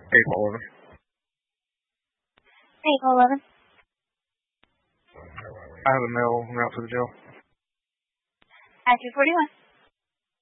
April 11. April 11. I have a mail route to the jail. I 241.